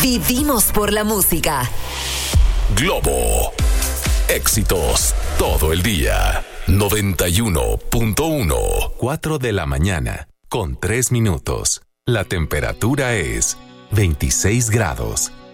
Vivimos por la música. Globo. Éxitos todo el día. 91.1. 4 de la mañana, con 3 minutos. La temperatura es 26 grados.